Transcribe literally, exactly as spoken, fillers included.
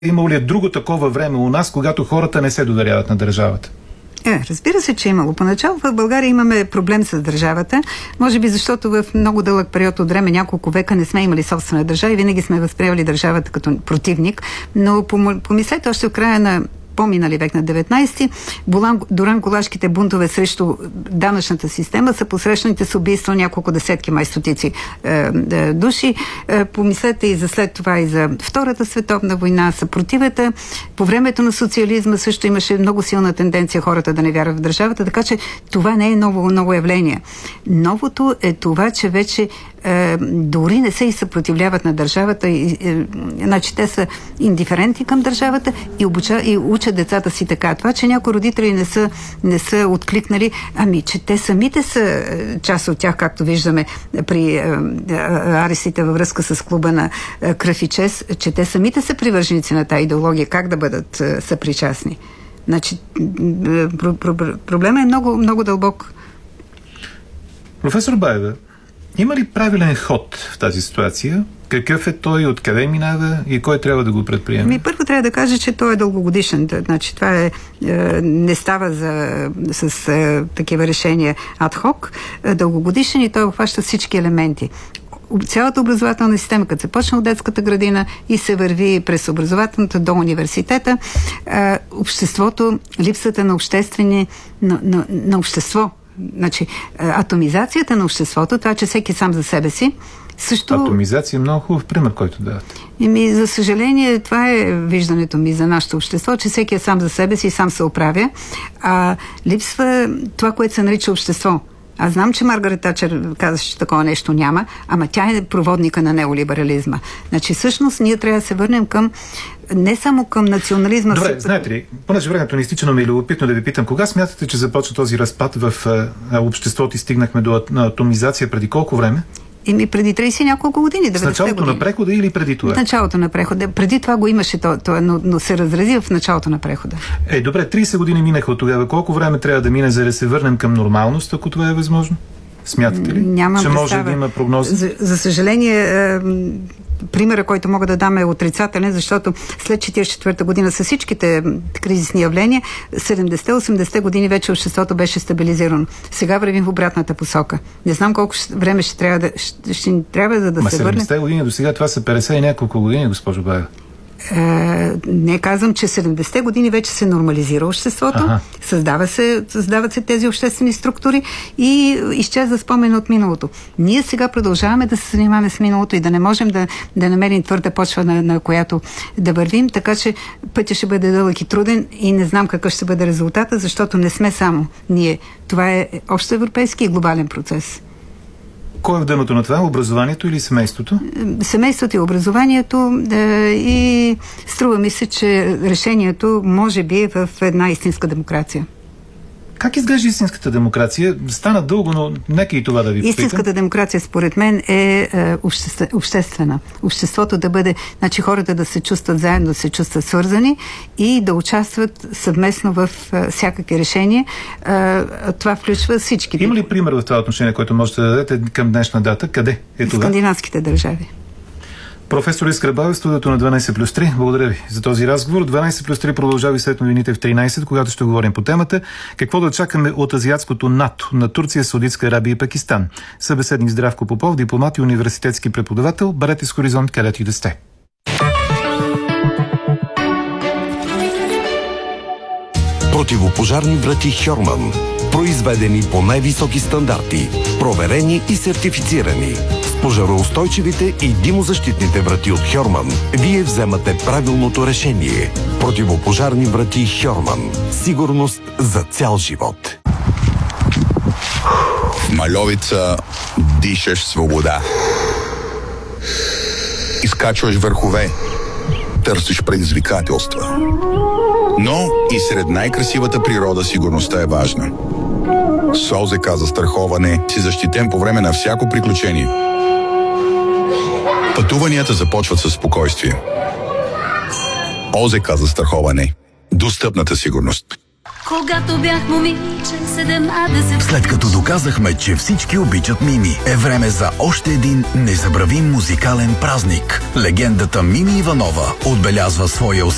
Имало ли е друго такова време у нас, когато хората не се доверяват на държавата? Е, разбира се, че е имало. Поначало в България имаме проблем с държавата. Може би защото в много дълъг период от време, няколко века, не сме имали собствена държава и винаги сме възприемали държавата като противник. Но помислете, още в края на по-минали век на деветнайсети, Дуран-Кулашките бунтове срещу данъчната система са посрещаните с убийство няколко десетки, май стотици е, е, души. Е, помислете и за след това и за Втората световна война, съпротивата. По времето на социализма също имаше много силна тенденция хората да не вярват в държавата, така че това не е ново, ново явление. Новото е това, че вече е, дори не се и съпротивляват на държавата. И, е, значи те са индиферентни към държавата и, обуча, и учат децата си така. Това, че някои родители не са, не са откликнали, ами, че те самите са част от тях, както виждаме при е, е, арестите във връзка с клуба на е, Кръв и чест, че те самите са привърженици на тази идеология. Как да бъдат е, съпричастни? Значи, про, про, про, проблема е много, много дълбок. Професор Баева, има ли правилен ход в тази ситуация? Какъв е той, откъде минава и кой трябва да го предприеме? Ми, първо трябва да кажа, че той е дългогодишен. Значи, това е, е, не става за, с е, такива решения адхок. Е, дългогодишен и той обхваща всички елементи. Цялата образователна система, като се почне от детската градина и се върви през образователната до университета, е, обществото, липсата на обществени, на, на, на общество, значи, атомизацията на обществото, това, че всеки сам за себе си, също... Атомизация е много хубав пример, който давате. Еми, за съжаление, това е виждането ми за нашето общество, че всеки е сам за себе си и сам се оправя. А липсва това, което се нарича общество. Аз знам, че Маргарет Тачър каза, че такова нещо няма, ама тя е проводника на неолиберализма. Значи, всъщност, ние трябва да се върнем към не само към национализма. Добре, знаете ли, понеже времето не изтича, но ми е любопитно да ви питам, кога смятате, че започва този разпад в а, обществото и стигнахме до атомизация, преди колко време? Еми преди трийсет и няколко години, С началото години. на прехода или преди това? В началото на прехода. Преди това го имаше, то, то, но, но се разрази в началото на прехода. Е, добре, трийсет години минаха от тогава. Колко време трябва да мине, за да се върнем към нормалност, ако това е възможно? Смятате ли, Нямам че представа. може да има прогноза? За, за съжаление, е, примера, който мога да дам е отрицателен, защото след четирийсет и четвърта година с всичките кризисни явления, седемдесетте-осемдесетте години вече обществото беше стабилизирано. Сега вървим в обратната посока. Не знам колко време ще трябва да, ще, ще трябва да, да Ма се върне. седемдесетте години до сега, това са петдесет и няколко години, госпожо Баева. Е, не казвам, че седемдесетте години вече се нормализира обществото, ага. създава се, създават се тези обществени структури и изчезва спомен от миналото. Ние сега продължаваме да се занимаваме с миналото и да не можем да, да намерим твърда почва, на, на която да вървим, така че пътя ще бъде дълъг и труден и не знам какъв ще бъде резултата, защото не сме само ние. Това е общоевропейски и глобален процес. Кой е в дъното на това? Образованието или семейството? Семейството и образованието да, и струва ми се, че решението може би е в една истинска демокрация. Как изглежда истинската демокрация? Стана дълго, но нека и това да ви попитам. Истинската демокрация, според мен, е, е обществ, обществена. Обществото да бъде, значи хората да се чувстват заедно, да се чувстват свързани и да участват съвместно в е, всякакви решения. Е, това включва всички. Има ли пример в това отношение, който можете да дадете към днешна дата? Къде е това? Скандинавските държави. Професор Искра Баева, студиото на дванайсет плюс три. Благодаря ви за този разговор. дванайсет плюс три продължава и след новините в тринайсет, когато ще говорим по темата. Какво да чакаме от азиатското НАТО на Турция, Саудитска Арабия и Пакистан? Събеседник Здравко Попов, дипломат и университетски преподавател. Бъдете с Хоризонт, където и да сте. Противопожарни врати Хьорман. Произведени по най-високи стандарти. Проверени и сертифицирани. С пожароустойчивите и димозащитните врати от Хьорман вие вземате правилното решение. Противопожарни врати Хьорман. Сигурност за цял живот. В Мальовица дишаш свобода. Изкачваш върхове. Търсиш предизвикателства. Но и сред най-красивата природа сигурността е важна. С ОЗК застраховане си защитен по време на всяко приключение. Пътуванията започват със спокойствие. ОЗК застраховане. Достъпната сигурност. Когато бях момиче, седемнадесет... След като доказахме, че всички обичат Мими, е време за още един незабравим музикален празник. Легендата Мими Иванова отбелязва своя